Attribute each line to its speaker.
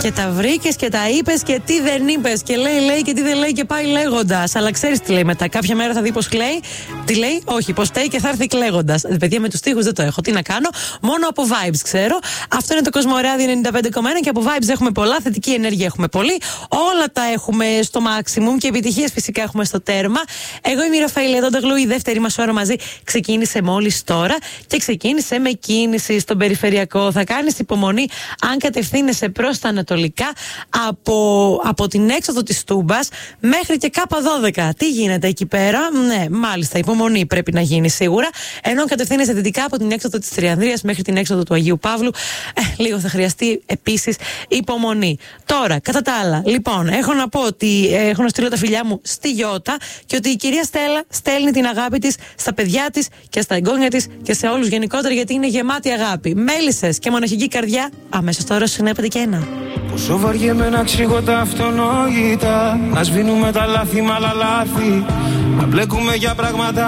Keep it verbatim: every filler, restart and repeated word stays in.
Speaker 1: Και τα βρήκες και τα είπες και τι δεν είπες. Και λέει, λέει και τι δεν λέει και πάει λέγοντας. Αλλά ξέρεις τι λέει μετά. Κάποια μέρα θα δει πως κλαίει. Τι λέει, όχι, πως στέει και θα έρθει κλαίγοντας. Παιδιά, με τους στίχους δεν το έχω. Τι να κάνω. Μόνο από vibes ξέρω. Αυτό είναι το Κοσμοράδιο ενενήντα πέντε κόμμα ένα και από vibes έχουμε πολλά. Θετική ενέργεια έχουμε πολύ. Όλα τα έχουμε στο maximum και επιτυχίες φυσικά έχουμε στο τέρμα. Εγώ είμαι η Ραφαήλ Αντόγλου. Η δεύτερη μας ώρα μαζί ξεκίνησε μόλις τώρα και ξεκίνησε με κίνηση στον περιφερειακό. Θα κάνεις υπομονή αν κατευθύνεσαι προς τα ανατολικά από, από την έξοδο της Τούμπας μέχρι και κάπα δώδεκα. Τι γίνεται εκεί πέρα? Ναι, μάλιστα, υπομονή πρέπει να γίνει σίγουρα. Ενώ κατευθύνεσαι δυτικά από την έξοδο της Τριανδρίας μέχρι την έξοδο του Αγίου Παύλου, ε, λίγο θα χρειαστεί επίσης υπομονή. Τώρα, κατά τα άλλα, λοιπόν, έχω να πω ότι ε, έχω να στείλω τα φιλιά μου στη Γιώτα και ότι η κυρία Στέλλα στέλνει την αγάπη της στα παιδιά της και στα εγγόνια της και σε όλους γενικότερα, γιατί είναι γεμάτη αγάπη. Μέλισσες και μοναχική καρδιά, αμέσως τώρα συνέπεται και ένα.
Speaker 2: Πόσο βαριέμαι να ξύγω τα αυτονόητα, να σβήνουμε τα λάθη με άλλα λάθη, να μπλέκουμε για πράγματα